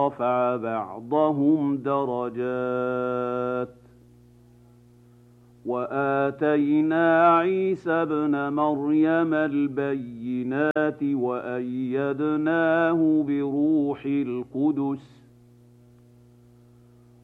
رفع بعضهم درجات وآتينا عيسى ابن مريم البينات وأيدناه بروح القدس